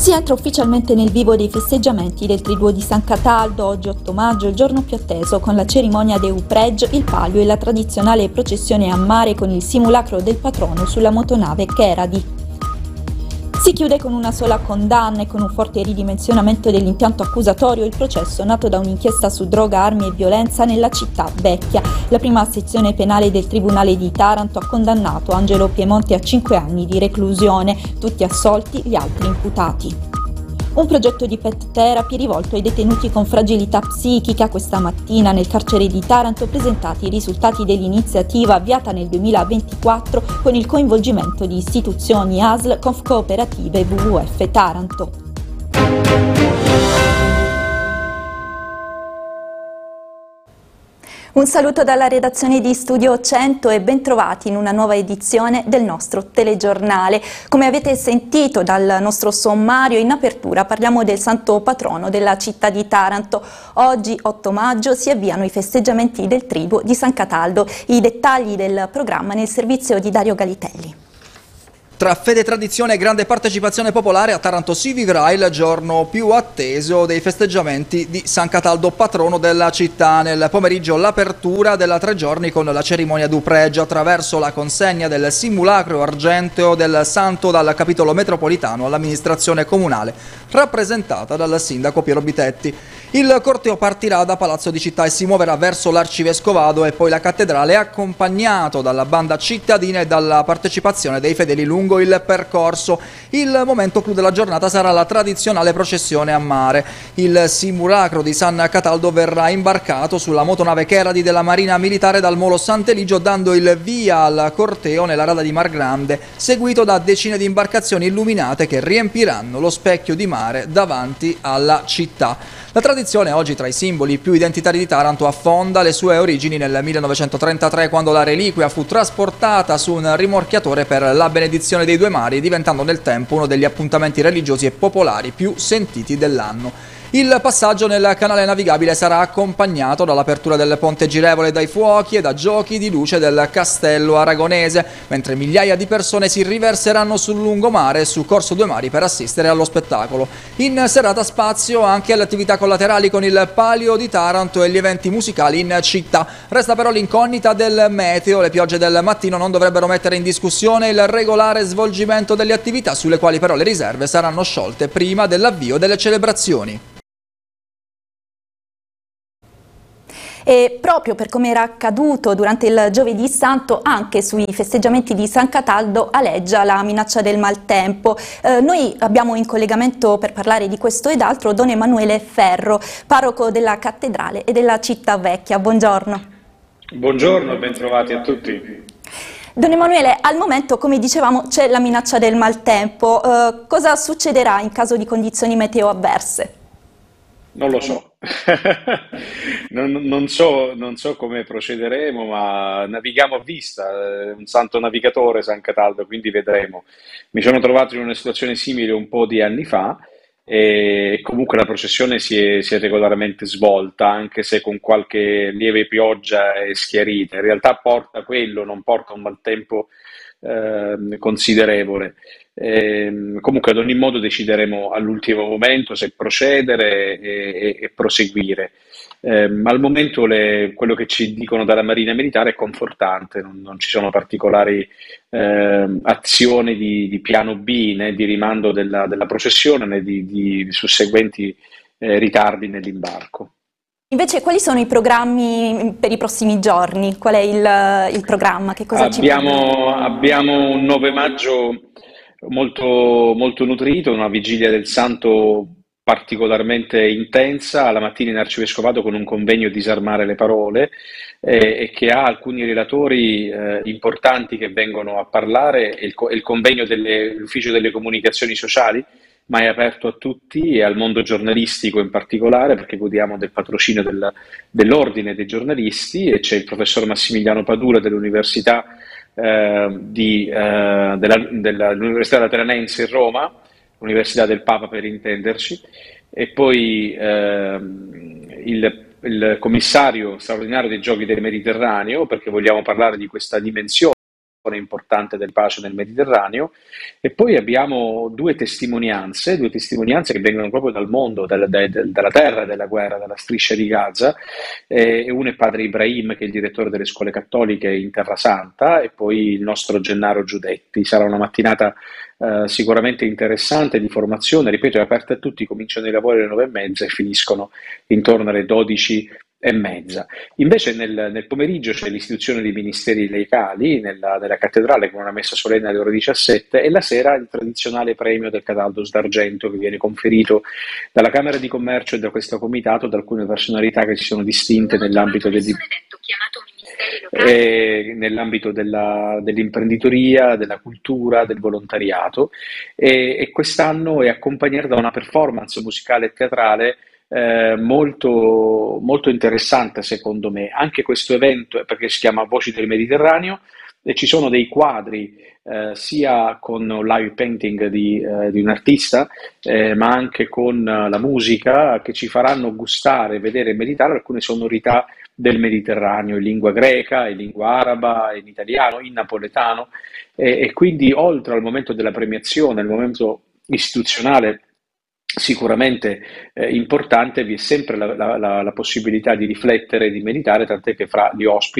Si entra ufficialmente nel vivo dei festeggiamenti del Triduo di San Cataldo, oggi 8 maggio, il giorno più atteso, con la cerimonia de Upregio, il palio e la tradizionale processione a mare con il simulacro del patrono sulla motonave Cheradi. Si chiude con una sola condanna e con un forte ridimensionamento dell'impianto accusatorio il processo nato da un'inchiesta su droga, armi e violenza nella città vecchia. La prima sezione penale del Tribunale di Taranto ha condannato Angelo Piemonte a 5 anni di reclusione, tutti assolti gli altri imputati. Un progetto di pet therapy rivolto ai detenuti con fragilità psichica. Questa mattina nel carcere di Taranto presentati i risultati dell'iniziativa avviata nel 2024 con il coinvolgimento di istituzioni ASL, Confcooperative e WWF Taranto. Un saluto dalla redazione di Studio 100 e bentrovati in una nuova edizione del nostro telegiornale. Come avete sentito dal nostro sommario, in apertura parliamo del santo patrono della città di Taranto. Oggi, 8 maggio, si avviano i festeggiamenti del Triduo di San Cataldo. I dettagli del programma nel servizio di Dario Galitelli. Tra fede, tradizione e grande partecipazione popolare, a Taranto si vivrà il giorno più atteso dei festeggiamenti di San Cataldo, patrono della città. Nel pomeriggio l'apertura della 3 giorni con la cerimonia d'Upregio attraverso la consegna del simulacro argenteo del santo dal capitolo metropolitano all'amministrazione comunale, rappresentata dal sindaco Piero Bitetti. Il corteo partirà da Palazzo di Città e si muoverà verso l'Arcivescovado e poi la cattedrale, accompagnato dalla banda cittadina e dalla partecipazione dei fedeli lungo il percorso. Il momento clou della giornata sarà la tradizionale processione a mare. Il simulacro di San Cataldo verrà imbarcato sulla motonave Cheradi della Marina Militare dal molo Sant'Eligio, dando il via al corteo nella rada di Mar Grande, seguito da decine di imbarcazioni illuminate che riempiranno lo specchio di mare davanti alla città. La tradizione, oggi tra i simboli più identitari di Taranto, affonda le sue origini nel 1933, quando la reliquia fu trasportata su un rimorchiatore per la benedizione dei due mari, diventando nel tempo uno degli appuntamenti religiosi e popolari più sentiti dell'anno. Il passaggio nel canale navigabile sarà accompagnato dall'apertura del ponte girevole, dai fuochi e da giochi di luce del castello aragonese, mentre migliaia di persone si riverseranno sul lungomare e su Corso Due Mari per assistere allo spettacolo. In serata spazio anche alle attività collaterali con il Palio di Taranto e gli eventi musicali in città. Resta però l'incognita del meteo. Le piogge del mattino non dovrebbero mettere in discussione il regolare svolgimento delle attività, sulle quali però le riserve saranno sciolte prima dell'avvio delle celebrazioni. E proprio per come era accaduto durante il Giovedì Santo, anche sui festeggiamenti di San Cataldo aleggia la minaccia del maltempo. Noi abbiamo in collegamento per parlare di questo ed altro Don Emanuele Ferro, parroco della cattedrale e della città vecchia. Buongiorno. Buongiorno, bentrovati a tutti. Don Emanuele, al momento, come dicevamo, c'è la minaccia del maltempo. Cosa succederà in caso di condizioni meteo avverse? Non lo so. non so come procederemo, ma navighiamo a vista, un santo navigatore San Cataldo, quindi vedremo. Mi sono trovato in una situazione simile un po' di anni fa e comunque la processione si è regolarmente svolta, anche se con qualche lieve pioggia e schiarita. In realtà porta quello, non porta un maltempo considerevole. Comunque ad ogni modo decideremo all'ultimo momento se procedere e proseguire. Al momento quello che ci dicono dalla Marina Militare è confortante, non ci sono particolari azioni di piano B, né di rimando della processione né di susseguenti ritardi nell'imbarco. Invece, quali sono i programmi per i prossimi giorni? Qual è il programma? Che cosa Abbiamo un 9 maggio molto, molto nutrito, una vigilia del Santo particolarmente intensa, la mattina in Arcivescovado con un convegno Disarmare le parole e che ha alcuni relatori importanti che vengono a parlare, e il convegno dell'Ufficio delle Comunicazioni Sociali, ma è aperto a tutti e al mondo giornalistico in particolare, perché godiamo del patrocinio dell'Ordine dei giornalisti, e c'è il professor Massimiliano Padura dell'Università dell'Università Lateranense in Roma, Università del Papa per intenderci, e poi il commissario straordinario dei Giochi del Mediterraneo, perché vogliamo parlare di questa dimensione importante del pace nel Mediterraneo. E poi abbiamo due testimonianze che vengono proprio dal mondo, dalla terra della guerra, dalla striscia di Gaza. Uno è padre Ibrahim, che è il direttore delle scuole cattoliche in Terra Santa, e poi il nostro Gennaro Giudetti. Sarà una mattinata sicuramente interessante, di formazione, ripeto, è aperta a tutti, cominciano i lavori alle 9:30 e finiscono intorno alle 12:30. Invece nel pomeriggio c'è l'istituzione dei ministeri laicali nella cattedrale, con una messa solenne alle ore 17, e la sera il tradizionale premio del Cataldos d'Argento, che viene conferito dalla Camera di Commercio e da questo comitato ad alcune personalità che si sono distinte nell'ambito dell'imprenditoria, della cultura, del volontariato, e quest'anno è accompagnato da una performance musicale e teatrale molto, molto interessante, secondo me. Anche questo evento è perché si chiama Voci del Mediterraneo, e ci sono dei quadri sia con live painting di un artista, ma anche con la musica, che ci faranno gustare, vedere e meditare alcune sonorità del Mediterraneo, in lingua greca, in lingua araba, in italiano, in napoletano, e quindi oltre al momento della premiazione, al momento istituzionale sicuramente importante, vi è sempre la possibilità di riflettere e di meditare, tant'è che fra gli ospiti